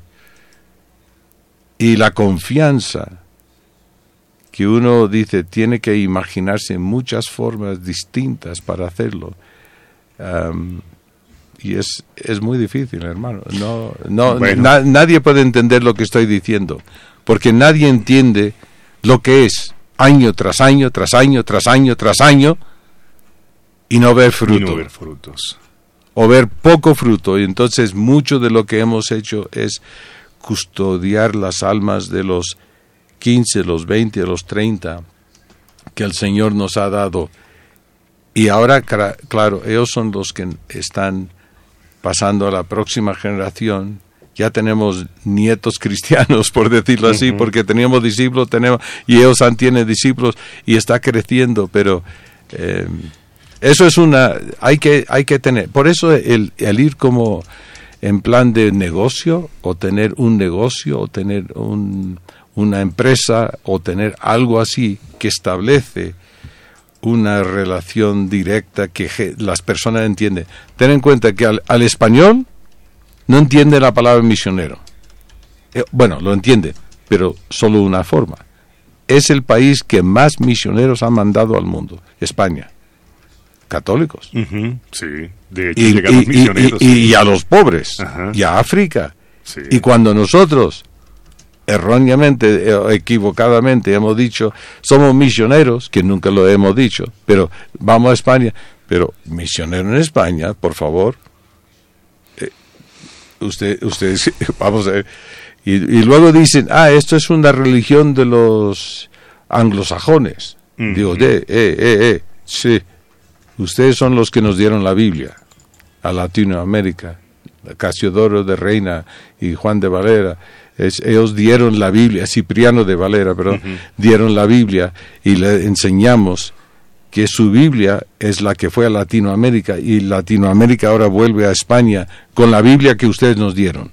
y la confianza, que uno dice, tiene que imaginarse muchas formas distintas para hacerlo. Um, Y es, es muy difícil, hermano. No, no, bueno. na, nadie puede entender lo que estoy diciendo, porque nadie entiende lo que es año tras año, tras año, tras año, tras año, y no ver fruto. Y no ver frutos. O ver poco fruto. Y entonces mucho de lo que hemos hecho es custodiar las almas de los quince, los veinte, los treinta, que el Señor nos ha dado. Y ahora, claro, ellos son los que están pasando a la próxima generación. Ya tenemos nietos cristianos, por decirlo así, uh-huh. porque teníamos discípulos, tenemos y ellos tienen discípulos y está creciendo, pero eh, eso es una, hay que hay que tener, por eso el, el ir como en plan de negocio, o tener un negocio, o tener un, una empresa, o tener algo así que establece una relación directa que je, las personas entienden. Ten en cuenta que al, al español no entiende la palabra misionero. Eh, bueno, lo entiende, pero solo una forma. Es el país que más misioneros ha mandado al mundo, España. Católicos. Uh-huh, sí, de hecho y, llegaron y, misioneros. Y, y, y a los pobres, uh-huh. y a África. Sí. Y cuando nosotros erróneamente, equivocadamente hemos dicho, somos misioneros, que nunca lo hemos dicho, pero vamos a España, pero misionero en España, por favor, eh, usted, ustedes, vamos a ver, y, y luego dicen, ah, esto es una religión de los anglosajones. Uh-huh. Digo, eh, eh, eh, eh, sí, ustedes son los que nos dieron la Biblia a Latinoamérica, Casiodoro de Reina y Juan de Valera. Es, ellos dieron la Biblia, Cipriano de Valera, perdón, uh-huh. dieron la Biblia y le enseñamos que su Biblia es la que fue a Latinoamérica y Latinoamérica ahora vuelve a España con la Biblia que ustedes nos dieron.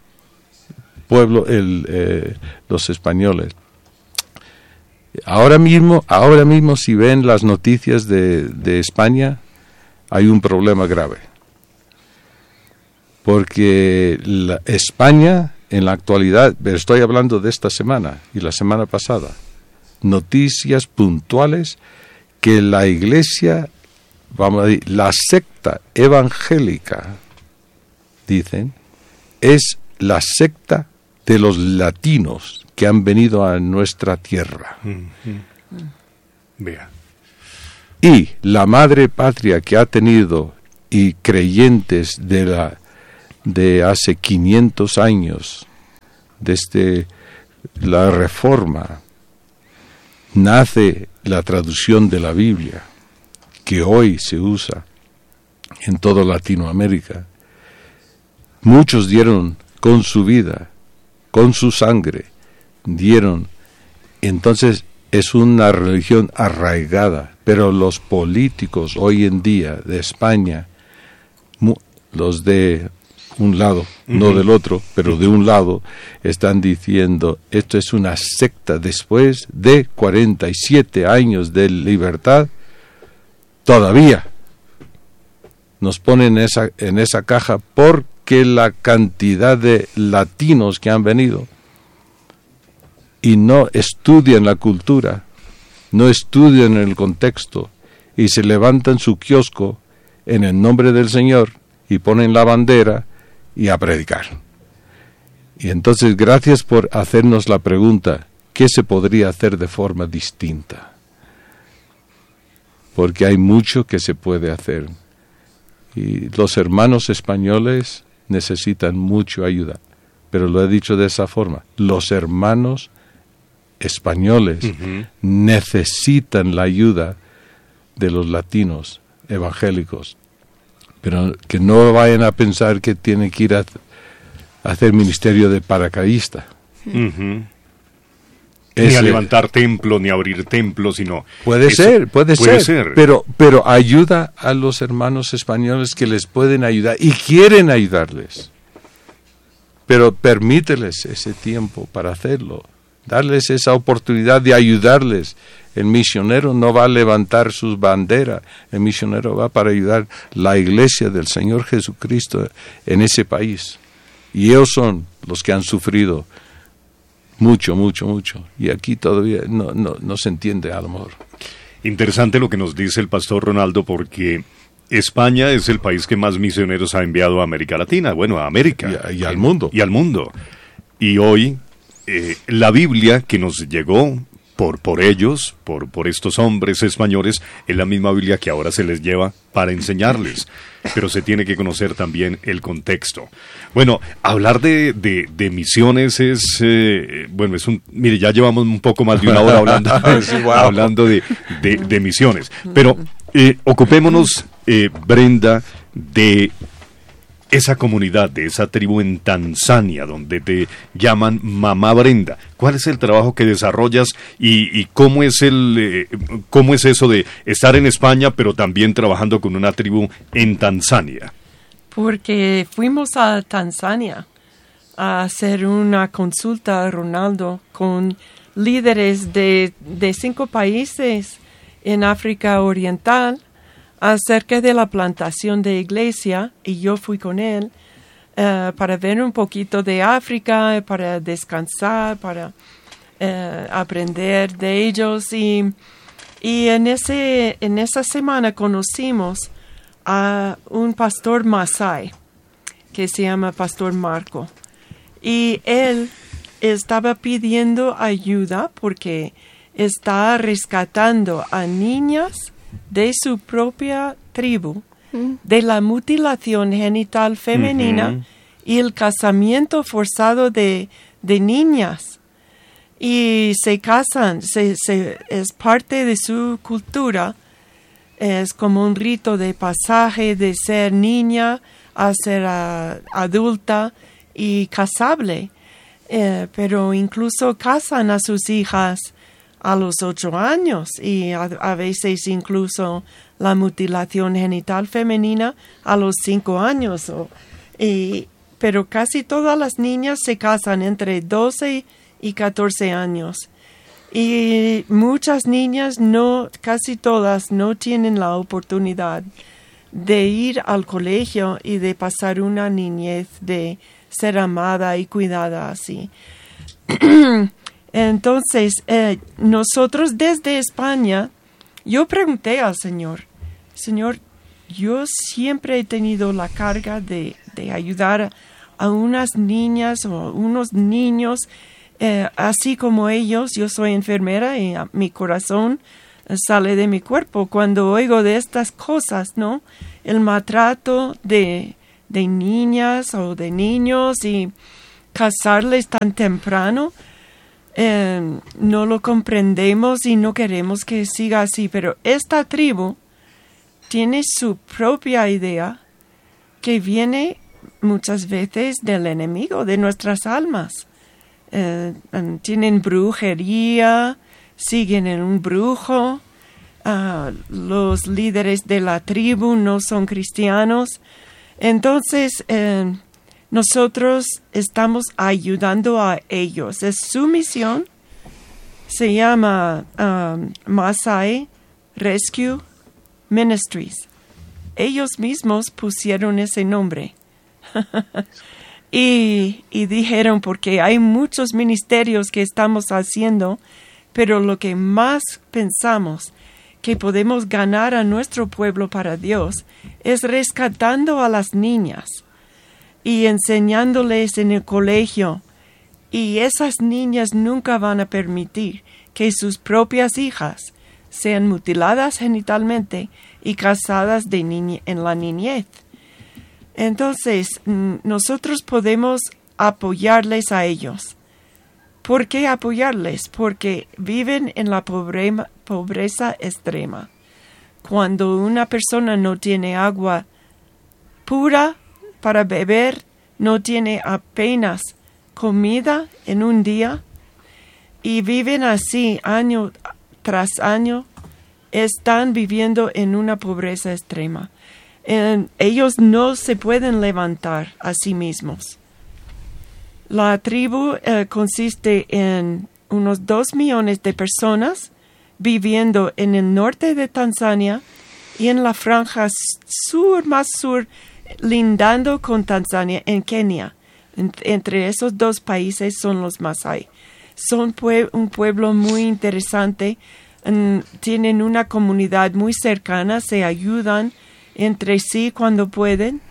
Pueblo, el, eh, los españoles. Ahora mismo, ahora mismo si ven las noticias de, de España, hay un problema grave. Porque la, España, en la actualidad, estoy hablando de esta semana y la semana pasada, noticias puntuales que la Iglesia vamos a decir, la secta evangélica, dicen, es la secta de los latinos que han venido a nuestra tierra. Mm-hmm. Vea. Y la madre patria que ha tenido y creyentes de la de hace quinientos años, desde la Reforma, nace la traducción de la Biblia, que hoy se usa en toda Latinoamérica. Muchos dieron con su vida, con su sangre, dieron. Entonces es una religión arraigada, pero los políticos hoy en día de España, mu- los de un lado, uh-huh. no del otro, pero de un lado, están diciendo, esto es una secta después de cuarenta y siete años de libertad, todavía nos ponen en esa, en esa caja porque la cantidad de latinos que han venido y no estudian la cultura, no estudian el contexto y se levantan su kiosco en el nombre del Señor y ponen la bandera y a predicar. Y entonces, gracias por hacernos la pregunta, ¿qué se podría hacer de forma distinta? Porque hay mucho que se puede hacer. Y los hermanos españoles necesitan mucha ayuda. Pero lo he dicho de esa forma, los hermanos españoles uh-huh. necesitan la ayuda de los latinos evangélicos. Pero que no vayan a pensar que tienen que ir a, a hacer ministerio de paracaidista. Uh-huh. Ni a levantar templos, ni a abrir templos, sino... Puede eso, ser, puede, puede ser, ser. Pero, pero ayuda a los hermanos españoles que les pueden ayudar y quieren ayudarles. Pero permíteles ese tiempo para hacerlo. Darles esa oportunidad de ayudarles. El misionero no va a levantar sus banderas, el misionero va para ayudar la iglesia del Señor Jesucristo en ese país. Y ellos son los que han sufrido mucho, mucho, mucho. Y aquí todavía no, no, no se entiende a lo mejor. Interesante lo que nos dice el pastor Ronaldo, porque España es el país que más misioneros ha enviado a América Latina, bueno, a América. Y, a, y al mundo. Y al mundo. Y hoy, eh, la Biblia que nos llegó por, por ellos, por, por estos hombres españoles, es la misma Biblia que ahora se les lleva para enseñarles. Pero se tiene que conocer también el contexto. Bueno, hablar de, de, de misiones es, eh, bueno, es un, mire, ya llevamos un poco más de una hora hablando, sí, wow. hablando de, de, de misiones. Pero eh, ocupémonos, eh, Brenda, de esa comunidad, de esa tribu en Tanzania, donde te llaman Mamá Brenda. ¿Cuál es el trabajo que desarrollas y, y cómo es el eh, cómo es eso de estar en España, pero también trabajando con una tribu en Tanzania? Porque fuimos a Tanzania a hacer una consulta, Ronaldo, con líderes de, de cinco países en África Oriental, acerca de la plantación de iglesia, y yo fui con él uh, para ver un poquito de África, para descansar, para uh, aprender de ellos. Y, y en, ese, en esa semana conocimos a un pastor Masái, que se llama Pastor Marco. Y él estaba pidiendo ayuda porque está rescatando a niñas de su propia tribu, mm. de la mutilación genital femenina uh-huh. y el casamiento forzado de, de niñas. Y se casan, se, se, es parte de su cultura, es como un rito de pasaje de ser niña a ser uh, adulta y casable. Eh, pero incluso casan a sus hijas a los ocho años y a, a veces incluso la mutilación genital femenina a los cinco años. O, y, pero casi todas las niñas se casan entre doce y catorce años. Y muchas niñas, no, casi todas, no tienen la oportunidad de ir al colegio y de pasar una niñez, de ser amada y cuidada así. Entonces, eh, nosotros desde España, yo pregunté al Señor, Señor, yo siempre he tenido la carga de, de ayudar a, a unas niñas o unos niños, eh, así como ellos. Yo soy enfermera y a, mi corazón eh, sale de mi cuerpo cuando oigo de estas cosas, ¿no? El maltrato de, de niñas o de niños y casarles tan temprano. Eh, no lo comprendemos y no queremos que siga así, pero esta tribu tiene su propia idea que viene muchas veces del enemigo, de nuestras almas. Eh, tienen brujería, siguen en un brujo, uh, los líderes de la tribu no son cristianos. Entonces, eh, nosotros estamos ayudando a ellos. Es su misión. Se llama um, Maasai Rescue Ministries. Ellos mismos pusieron ese nombre. y, y dijeron, porque hay muchos ministerios que estamos haciendo, pero lo que más pensamos que podemos ganar a nuestro pueblo para Dios es rescatando a las niñas y enseñándoles en el colegio. Y esas niñas nunca van a permitir que sus propias hijas sean mutiladas genitalmente y casadas de niñe- en la niñez. Entonces, nosotros podemos apoyarles a ellos. ¿Por qué apoyarles? Porque viven en la pobre- pobreza extrema. Cuando una persona no tiene agua pura para beber, no tiene apenas comida en un día, y viven así año tras año, están viviendo en una pobreza extrema. Eh, ellos no se pueden levantar a sí mismos. La tribu eh, consiste en unos dos millones de personas viviendo en el norte de Tanzania y en la franja sur, más sur, lindando con Tanzania, en Kenia. En, entre esos dos países son los Masái. Son pue- un pueblo muy interesante. En, tienen una comunidad muy cercana, se ayudan entre sí cuando pueden.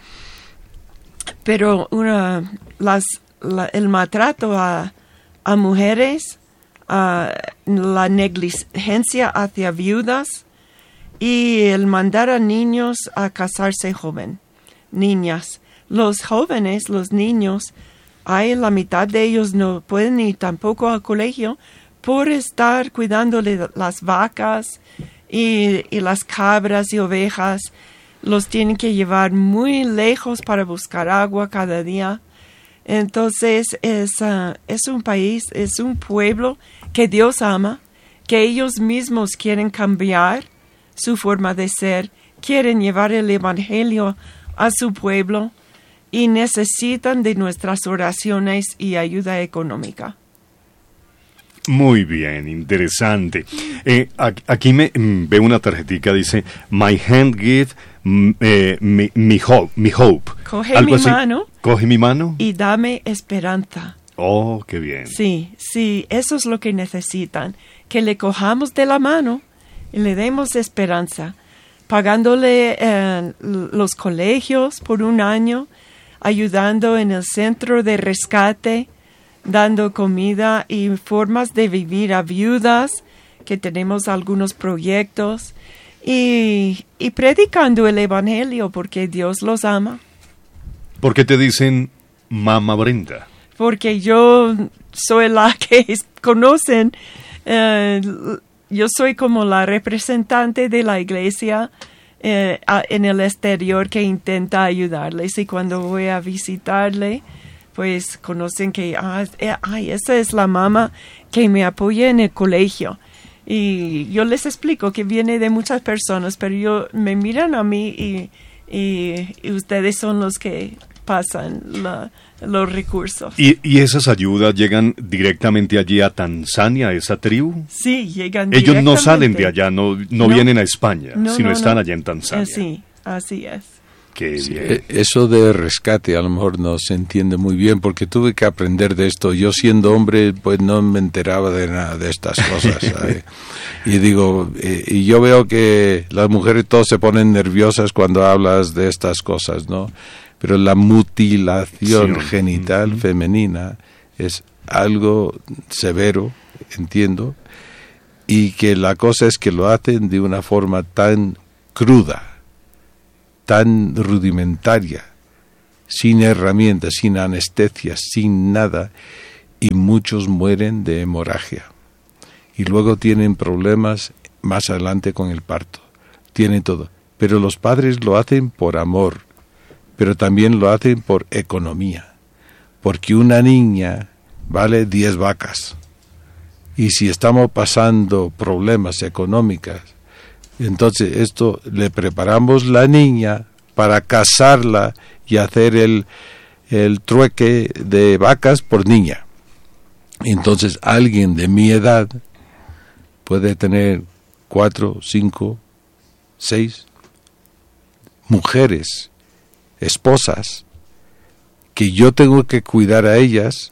Pero una, las, la, el maltrato a, a mujeres, a la negligencia hacia viudas y el mandar a niños a casarse joven. Niñas. Los jóvenes, los niños, hay la mitad de ellos no pueden ir tampoco al colegio por estar cuidándole las vacas y, y las cabras y ovejas. Los tienen que llevar muy lejos para buscar agua cada día. Entonces es, uh, es un país, es un pueblo que Dios ama, que ellos mismos quieren cambiar su forma de ser, quieren llevar el evangelio a su pueblo y necesitan de nuestras oraciones y ayuda económica. Muy bien, interesante. Eh, aquí me mm, veo una tarjetita, dice, My hand give mm, eh, mi, mi hope. Mi hope. Coge Algo mi así. mano. Coge mi mano. Y dame esperanza. Oh, qué bien. Sí, sí, eso es lo que necesitan. Que le cojamos de la mano y le demos esperanza. Pagándole eh, los colegios por un año, ayudando en el centro de rescate, dando comida y formas de vivir a viudas, que tenemos algunos proyectos, y, y predicando el evangelio porque Dios los ama. ¿Por qué te dicen Mama Brenda? Porque yo soy la que es, conocen, eh, yo soy como la representante de la iglesia eh, a, en el exterior que intenta ayudarles, y cuando voy a visitarle, pues conocen que, ah, eh, ay, esa es la mamá que me apoya en el colegio. Y yo les explico que viene de muchas personas, pero yo me miran a mí y, y, y ustedes son los que pasan la, los recursos. ¿Y, ¿Y esas ayudas llegan directamente allí a Tanzania, a esa tribu? Sí, llegan Ellos directamente. no salen de allá, no, no, No. vienen a España, No, sino no, están no. allá en Tanzania. Eh, sí, así es. Qué Sí, bien. eso de rescate a lo mejor no se entiende muy bien porque tuve que aprender de esto. Yo siendo hombre pues no me enteraba de nada de estas cosas, ¿sabe? Y digo, eh, y yo veo que las mujeres todas se ponen nerviosas cuando hablas de estas cosas, ¿no? Pero la mutilación Sí. genital Uh-huh. femenina es algo severo, entiendo, y que la cosa es que lo hacen de una forma tan cruda, tan rudimentaria, sin herramientas, sin anestesia, sin nada, y muchos mueren de hemorragia. Y luego tienen problemas más adelante con el parto, tienen todo. Pero los padres lo hacen por amor, pero también lo hacen por economía, porque una niña vale diez vacas. Y si estamos pasando problemas económicos, entonces esto le preparamos la niña para casarla y hacer el, el trueque de vacas por niña. Entonces alguien de mi edad puede tener cuatro, cinco, seis mujeres, esposas, que yo tengo que cuidar a ellas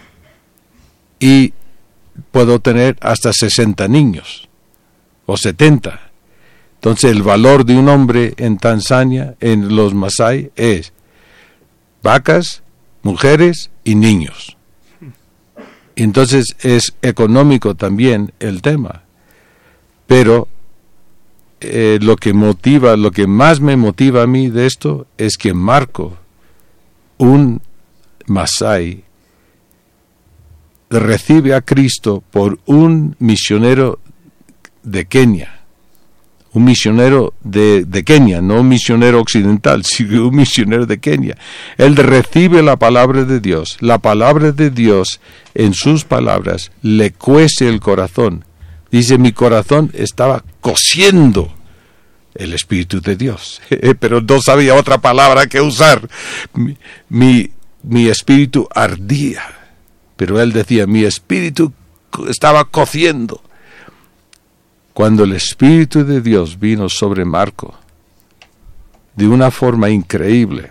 y puedo tener hasta sesenta niños o setenta. Entonces el valor de un hombre en Tanzania, en los Masái, es vacas, mujeres y niños. Entonces es económico también el tema. Pero eh, lo que motiva, lo que más me motiva a mí de esto es que Marco, un Masái, recibe a Cristo por un misionero de Kenia. Un misionero de, de Kenia, no un misionero occidental, sino un misionero de Kenia. Él recibe la palabra de Dios. La palabra de Dios, en sus palabras, le cuece el corazón. Dice, mi corazón estaba cociendo el Espíritu de Dios. Pero no sabía otra palabra que usar. Mi, mi, mi espíritu ardía. Pero él decía, mi espíritu estaba cociendo. Cuando el Espíritu de Dios vino sobre Marco, de una forma increíble,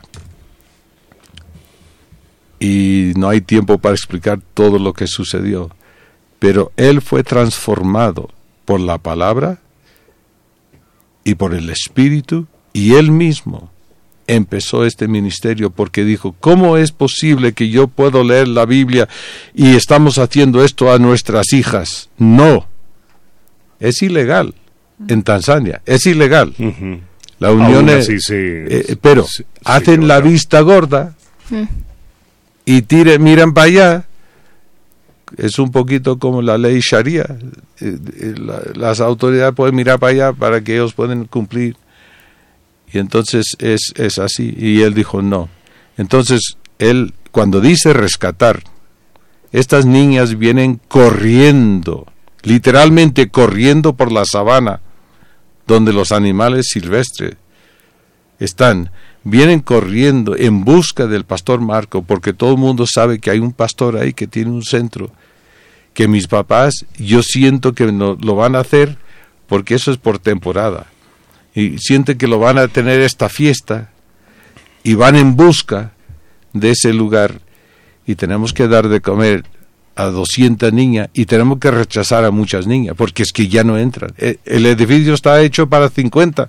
y no hay tiempo para explicar todo lo que sucedió, pero él fue transformado por la palabra y por el Espíritu, y él mismo empezó este ministerio porque dijo, ¿cómo es posible que yo puedo leer la Biblia y estamos haciendo esto a nuestras hijas? No. Es ilegal en Tanzania, es ilegal. Uh-huh. La unión es, así se, eh, pero se, hacen se la vista gorda Mm. y tire, miran para allá. Es un poquito como la ley Sharia. Eh, eh, la, las autoridades pueden mirar para allá para que ellos puedan cumplir. Y entonces es, es así. Y él dijo no. Entonces él, cuando dice rescatar, estas niñas vienen corriendo, literalmente corriendo por la sabana, donde los animales silvestres están, vienen corriendo en busca del pastor Marco, porque todo el mundo sabe que hay un pastor ahí que tiene un centro, que mis papás, yo siento que no, lo van a hacer, porque eso es por temporada, y sienten que lo van a tener esta fiesta, y van en busca de ese lugar, y tenemos que dar de comer a doscientas niñas y tenemos que rechazar a muchas niñas porque es que ya no entran. El edificio está hecho para cincuenta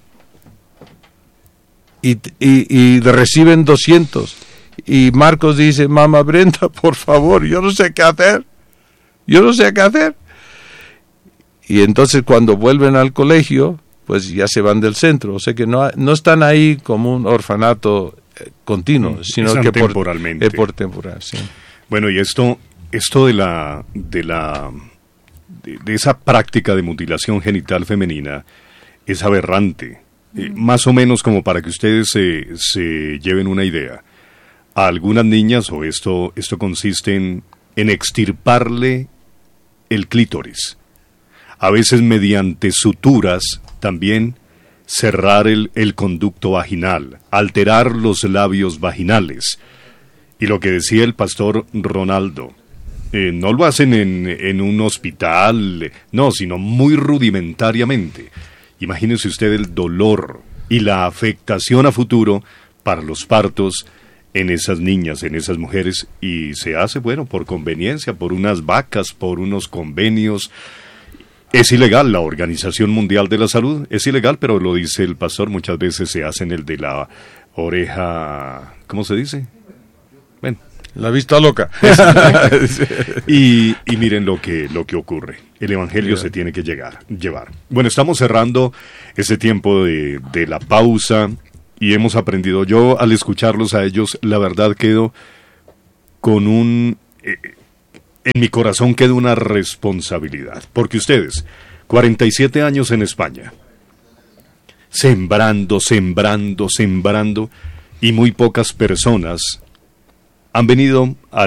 y, y, y reciben doscientos y Marcos dice, mamá Brenda, por favor, yo no sé qué hacer, yo no sé qué hacer. Y entonces cuando vuelven al colegio pues ya se van del centro, o sea que no, no están ahí como un orfanato continuo, mm, sino que temporalmente. Por, eh, por temporal, sí. Bueno, y esto Esto de la de la de, de esa práctica de mutilación genital femenina es aberrante, eh, más o menos como para que ustedes se, se lleven una idea. A algunas niñas, o esto esto consiste en, en extirparle el clítoris, a veces mediante suturas también cerrar el, el conducto vaginal, alterar los labios vaginales. Y lo que decía el pastor Ronaldo, Eh, no lo hacen en, en un hospital, no, sino muy rudimentariamente. Imagínese usted el dolor y la afectación a futuro para los partos en esas niñas, en esas mujeres, y se hace, bueno, por conveniencia, por unas vacas, por unos convenios. Es ilegal, la Organización Mundial de la Salud es ilegal, pero lo dice el pastor, muchas veces se hacen el de la oreja, ¿cómo se dice? Bueno. La vista loca. y, y miren lo que, lo que ocurre. El Evangelio se tiene que llegar, llevar. Bueno, estamos cerrando ese tiempo de, de la pausa y hemos aprendido. Yo, al escucharlos a ellos, la verdad quedo con un... Eh, en mi corazón queda una responsabilidad. Porque ustedes, cuarenta y siete años en España, sembrando, sembrando, sembrando, y muy pocas personas han venido a